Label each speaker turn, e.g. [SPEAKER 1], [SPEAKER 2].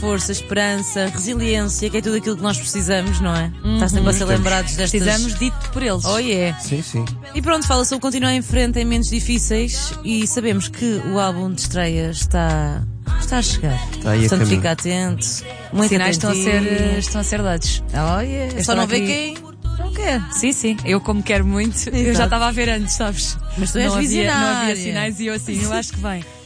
[SPEAKER 1] força, esperança, resiliência, que é tudo aquilo que nós precisamos, não é? Está sempre a ser lembrados destas...
[SPEAKER 2] Precisamos dito por eles.
[SPEAKER 1] Oh, yeah.
[SPEAKER 3] Sim, sim.
[SPEAKER 1] E pronto, fala sobre continuar em frente em momentos difíceis e sabemos que o álbum de estreia está a chegar.
[SPEAKER 3] Está aí a
[SPEAKER 1] Portanto,
[SPEAKER 3] caminho.
[SPEAKER 1] fica atento. Muito
[SPEAKER 2] Sinais
[SPEAKER 1] atentivo.
[SPEAKER 2] estão a ser dados.
[SPEAKER 1] Oh, yeah. Só
[SPEAKER 2] estava
[SPEAKER 1] não vê
[SPEAKER 2] aqui-
[SPEAKER 1] quem não quer.
[SPEAKER 2] Sim. Eu como quero muito, eu já
[SPEAKER 1] Exato.
[SPEAKER 2] estava a ver antes, sabes?
[SPEAKER 1] Mas tu és
[SPEAKER 2] não havia
[SPEAKER 1] visionária.
[SPEAKER 2] sinais e eu assim, eu acho que vem.